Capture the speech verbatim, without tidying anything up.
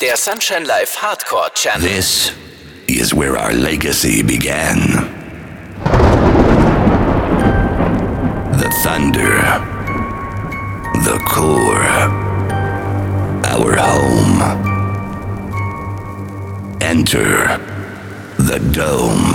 der Sunshine Live Hardcore Channel. This is where our legacy began. The thunder, the core, our home. Enter the dome.